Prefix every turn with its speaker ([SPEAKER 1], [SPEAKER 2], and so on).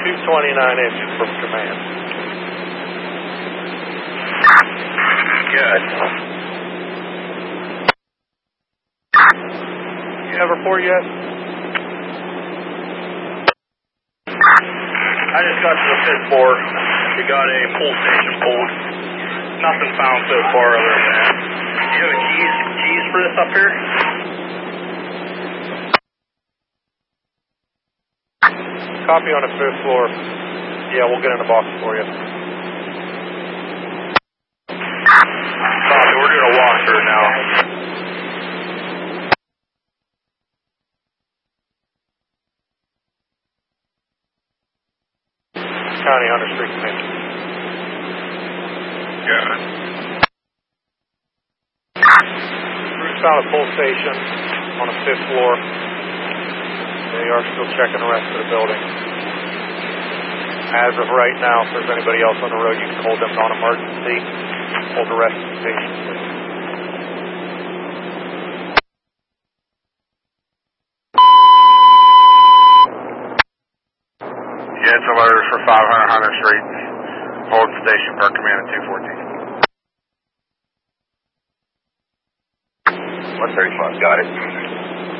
[SPEAKER 1] 229 inches from command.
[SPEAKER 2] Good.
[SPEAKER 1] You have a report yet?
[SPEAKER 2] I just got to the 5th floor. We got a pull station pulled. Nothing found so far other than that. Do you have keys for this up here?
[SPEAKER 1] Copy on the 5th floor. Yeah, we'll get in the box for you.
[SPEAKER 2] Copy, we're doing a walkthrough now.
[SPEAKER 1] County, Hunter Street, command.
[SPEAKER 2] Good.
[SPEAKER 1] Crew's found a pull station on the 5th floor. They are still checking the rest of the building. As of right now, if there's anybody else on the road, you can hold them non-emergency. Hold the rest of the station, please.
[SPEAKER 2] Yeah, it's alerted for 500 Hunter Street. Hold station per command at 214. 135, got it.